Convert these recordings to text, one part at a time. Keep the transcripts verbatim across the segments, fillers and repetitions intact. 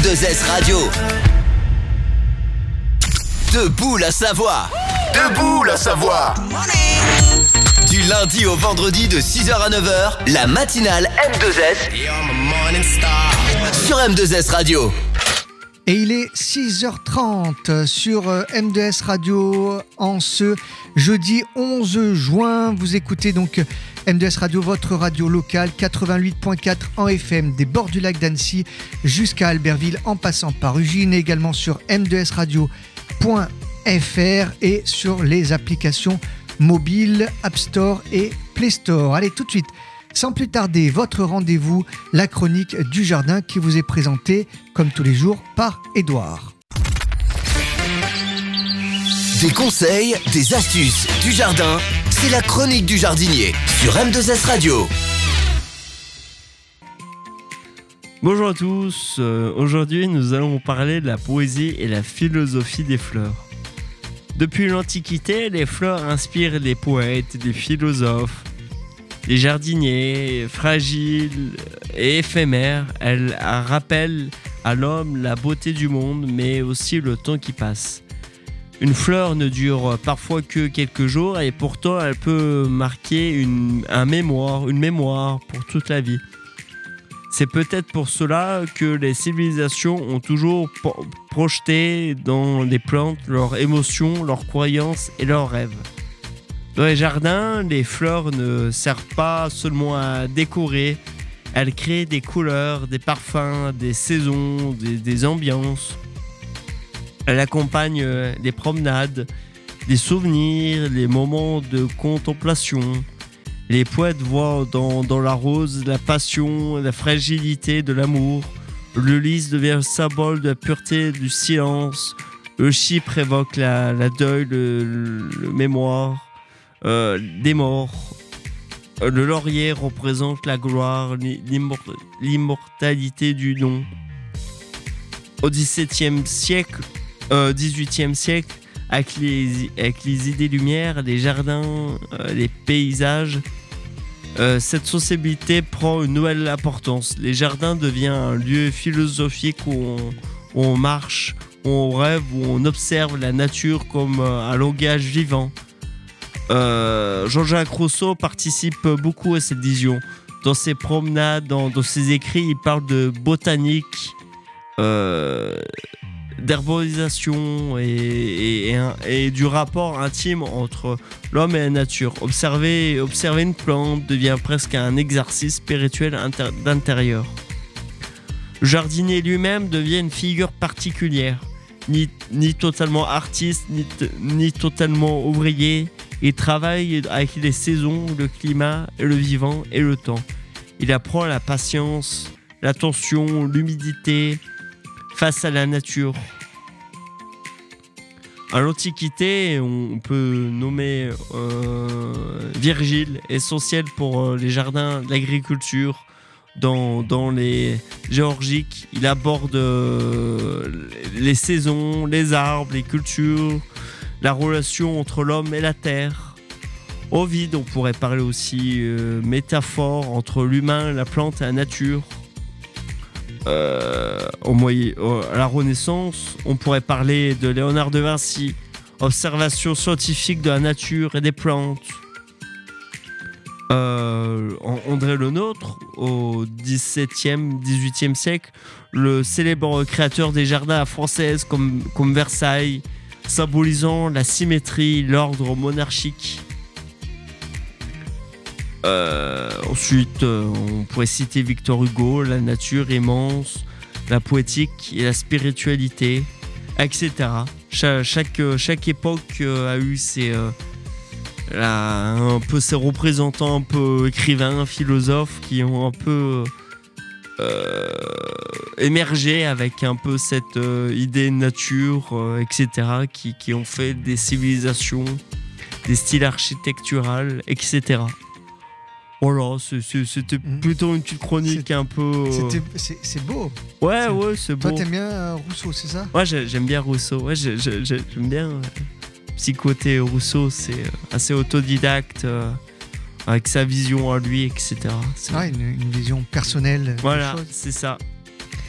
deux S Radio. Debout la Savoie. Debout la Savoie. Du lundi au vendredi de six heures à neuf heures, la matinale M deux S sur M deux S Radio. Et il est six heures trente sur M deux S Radio en ce jeudi onze juin. Vous écoutez donc M deux S Radio, votre radio locale, quatre-vingt-huit virgule quatre en F M des bords du lac d'Annecy jusqu'à Albertville en passant par Ugine, et également sur m deux s radio point f r et sur les applications mobiles App Store et Play Store. Allez, tout de suite, sans plus tarder, votre rendez-vous, la chronique du jardin qui vous est présentée, comme tous les jours, par Édouard. Des conseils, des astuces, du jardin, c'est la chronique du jardinier sur M deux S Radio. Bonjour à tous, euh, aujourd'hui nous allons parler de la poésie et la philosophie des fleurs. Depuis l'Antiquité, les fleurs inspirent les poètes, les philosophes, les jardiniers. Fragiles et éphémères, elles rappellent à l'homme la beauté du monde, mais aussi le temps qui passe. Une fleur ne dure parfois que quelques jours et pourtant elle peut marquer une, un mémoire, une mémoire pour toute la vie. C'est peut-être pour cela que les civilisations ont toujours po- projeté dans les plantes leurs émotions, leurs croyances et leurs rêves. Dans les jardins, les fleurs ne servent pas seulement à décorer, elles créent des couleurs, des parfums, des saisons, des, des ambiances. Elles accompagnent les promenades, les souvenirs, les moments de contemplation. Les poètes voient dans, dans la rose la passion, la fragilité de l'amour. Le lys devient le symbole de la pureté du silence. Le chypre évoque la, la deuil, le, le mémoire euh, des morts. Le laurier représente la gloire, l'immor- l'immortalité du don. Au dix-septième siècle, euh, dix-huitième siècle, avec les, avec les idées-lumières, les jardins, euh, les paysages, euh, cette sensibilité prend une nouvelle importance. Les jardins deviennent un lieu philosophique où on, où on marche, où on rêve, où on observe la nature comme un langage vivant. Euh, Jean-Jacques Rousseau participe beaucoup à cette vision. Dans ses promenades, dans, dans ses écrits, il parle de botanique, euh, d'herborisation et, et, et, et du rapport intime entre l'homme et la nature. Observer, observer une plante devient presque un exercice spirituel inter, d'intérieur. Le jardinier lui-même devient une figure particulière, ni, ni totalement artiste, ni, ni totalement ouvrier. Il travaille avec les saisons, le climat, le vivant et le temps. Il apprend la patience, l'attention, l'humidité face à la nature. À l'Antiquité, on peut nommer euh, Virgile, essentiel pour les jardins, l'agriculture. Dans, dans les Géorgiques, il aborde euh, les saisons, les arbres, les cultures, la relation entre l'homme et la terre. Ovide, on pourrait parler aussi euh, métaphore entre l'humain, la plante et la nature. Euh, au moyen, à la Renaissance, on pourrait parler de Léonard de Vinci, observation scientifique de la nature et des plantes. Euh, André Le Nôtre, au dix-septième, dix-huitième siècle, le célèbre créateur des jardins à la française comme, comme Versailles, symbolisant la symétrie, l'ordre monarchique. Euh, ensuite, euh, on pourrait citer Victor Hugo, la nature immense, la poétique et la spiritualité, et cetera. Cha- chaque, chaque époque euh, a eu ses, euh, la, un peu ses représentants, un peu écrivains, philosophes, qui ont un peu euh, émergé avec un peu cette euh, idée de nature, euh, et cetera, qui, qui ont fait des civilisations, des styles architecturaux, et cetera. Voilà, c'est, c'est, c'était mmh. plutôt une petite chronique c'est, un peu... C'était, c'est, c'est beau. Ouais, c'est, ouais, c'est beau. Toi, t'aimes bien euh, Rousseau, c'est ça ? Ouais, j'aime bien Rousseau. Ouais, j'aime bien euh, petit côté Rousseau. C'est euh, assez autodidacte, euh, avec sa vision à lui, et cetera. C'est ah, une, une vision personnelle. Voilà, c'est ça.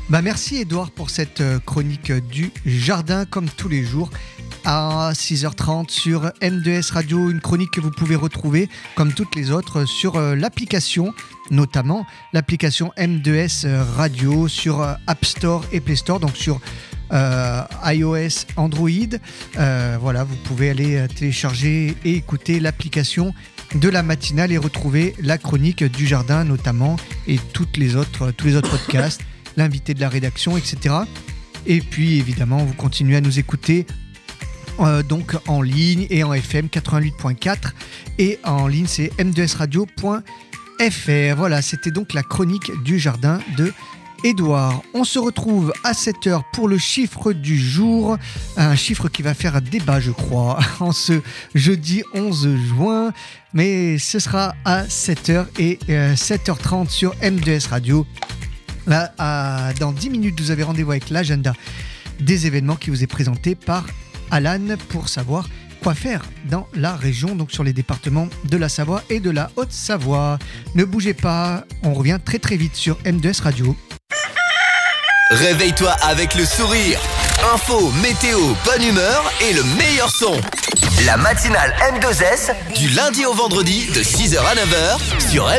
Bah merci Edouard pour cette chronique du jardin comme tous les jours à six heures trente sur M deux S Radio, une chronique que vous pouvez retrouver comme toutes les autres sur l'application, notamment l'application M deux S Radio sur App Store et Play Store, donc sur euh, iOS, Android. Euh, voilà, vous pouvez aller télécharger et écouter l'application de la matinale et retrouver la chronique du jardin notamment et toutes les autres, tous les autres podcasts, l'invité de la rédaction, et cetera. Et puis évidemment, vous continuez à nous écouter euh, donc en ligne et en F M quatre-vingt-huit virgule quatre et en ligne c'est m deux s radio point f r. Voilà, c'était donc la chronique du jardin de Edouard. On se retrouve à sept heures pour le chiffre du jour, un chiffre qui va faire débat je crois en ce jeudi onze juin, mais ce sera à sept heures et euh, sept heures trente sur M deux S Radio. Là, à, dans dix minutes, vous avez rendez-vous avec l'agenda des événements qui vous est présenté par Alan pour savoir quoi faire dans la région, donc sur les départements de la Savoie et de la Haute-Savoie. Ne bougez pas, on revient très très vite sur M deux S Radio. Réveille-toi avec le sourire. Info, météo, bonne humeur et le meilleur son. La matinale M deux S, du lundi au vendredi de six heures à neuf heures sur